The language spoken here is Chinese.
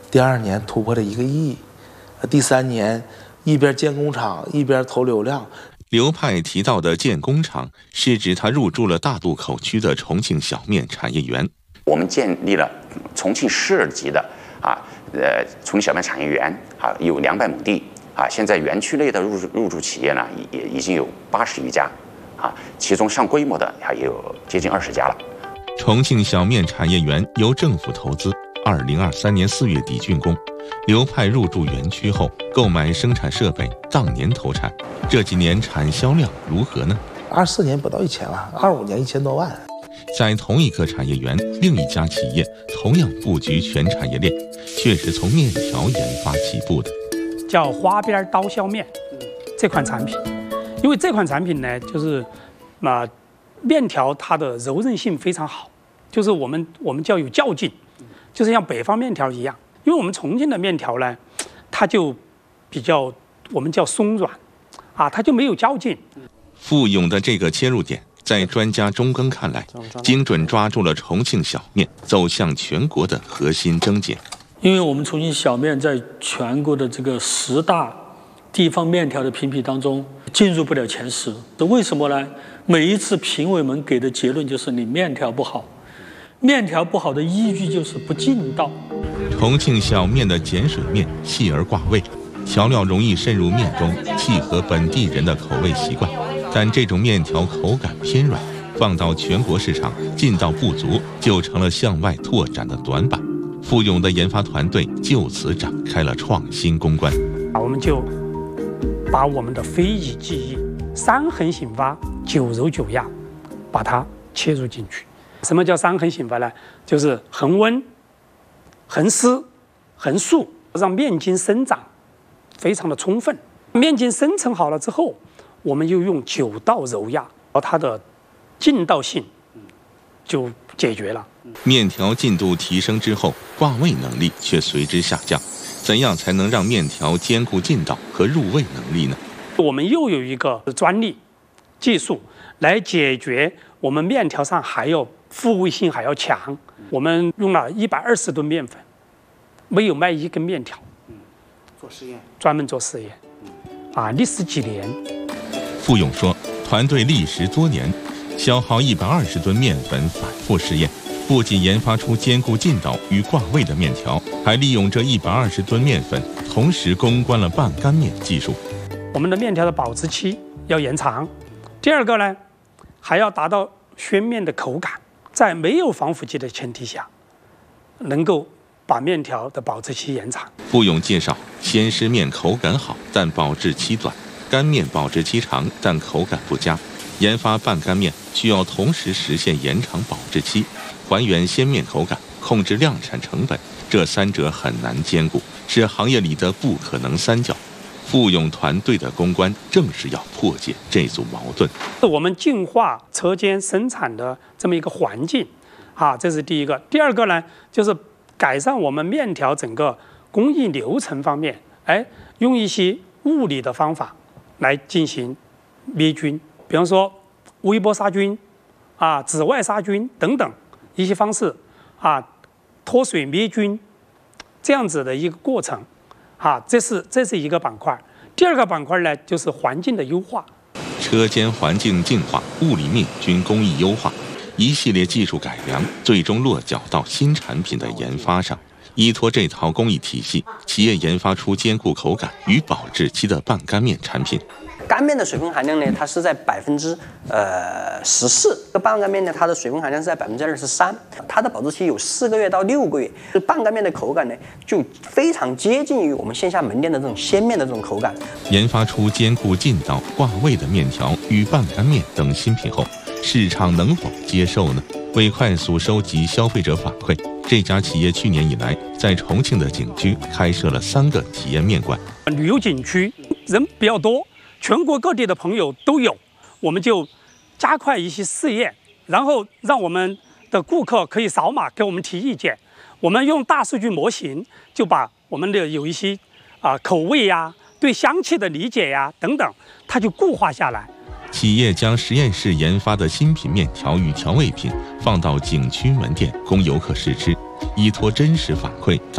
第2年突破了1个亿，第3年一边建工厂一边投流量。 刘派提到的建工厂，是指他入驻了大渡口区的重庆小面产业园。 我们建立了重庆市级的重庆小面产业园有200亩地现在园区内的入驻企业呢，也已经有80余家其中上规模的也有接近20家了。 重庆小面产业园由政府投资，2023年4月底竣工。刘派入驻园区后，购买生产设备，当年投产。这几年产销量如何呢 ？24年不到1000万，25年1000多万。 在同一个产业园，另一家企业同样布局全产业链，却是从面条研发起步的， 叫花边刀削面这款产品。因为这款产品呢，就是面条它的柔韧性非常好，就是我们叫有嚼劲，就是像北方面条一样。因为我们重庆的面条呢，它就比较我们叫松软它就没有嚼劲。 傅勇的这个切入点，在专家钟庚看来，精准抓住了重庆小面走向全国的核心症结。 因为我们重庆小面在全国的这个10大地方面条的评比当中进入不了前10，这为什么呢？每一次评委们给的结论就是你面条不好，面条不好的依据就是不劲道。 重庆小面的碱水面细而挂味，调料容易渗入面中，契合本地人的口味习惯。但这种面条口感偏软，放到全国市场劲道不足，就成了向外拓展的短板。傅勇的研发团队就此展开了创新攻关。 我们就把我们的非遗技艺3横醒发9揉9压把它切入进去。什么叫3横醒发呢？就是恒温、恒湿、恒速，让面筋生长非常的充分。面筋生成好了之后，我们又用9道揉压，它的劲道性就解决了。 面条劲度提升之后，挂味能力却随之下降。怎样才能让面条兼顾劲道和入味能力呢？ 我们又有一个专利技术来解决我们面条上还要复味性还要强。我们用了120吨面粉，没有卖1根面条， 做实验， 专门做实验，历时几年。 傅勇说，团队历时多年，消耗120吨面粉反复试验，不仅研发出兼顾劲道与挂味的面条，还利用这120吨面粉，同时攻关了半干面技术。 我们的面条的保质期要延长。第二个呢，还要达到宣面的口感，在没有防腐剂的前提下，能够把面条的保质期延长。 傅勇介绍，鲜湿面口感好，但保质期短；干面保质期长，但口感不佳。研发半干面需要同时实现延长保质期、还原鲜面口感、控制量产成本，这3者很难兼顾，是行业里的不可能3角。傅勇团队的攻关正是要破解这组矛盾。 我们净化车间生产的这么一个环境，这是第一个。第二个呢，就是改善我们面条整个工艺流程方面，用一些物理的方法来进行灭菌，比方说微波杀菌、紫外杀菌等等一些方式，脱水灭菌这样子的一个过程。这是一个板块。第二个板块呢，就是环境的优化， 车间环境净化、物理灭菌工艺优化，一系列技术改良，最终落脚到新产品的研发上。依托这套工艺体系，企业研发出兼顾口感与保质期的半干面产品。 干面的水分含量呢，它是在14%；半干面呢，它的水分含量是在23%，它的保质期有4个月到6个月。半干面的口感呢，就非常接近于我们线下门店的这种鲜面的这种口感。 研发出兼顾劲道、挂味的面条与半干面等新品后，市场能否接受呢？为快速收集消费者反馈，这家企业去年以来在重庆的景区开设了3个体验面馆。 旅游景区人比较多，全国各地的朋友都有，我们就加快一些试验，然后让我们的顾客可以扫码给我们提意见。我们用大数据模型，就把我们的有一些口味呀、对香气的理解呀等等，它就固化下来。 企业将实验室研发的新品面条与调味品放到景区门店供游客试吃，依托真实反馈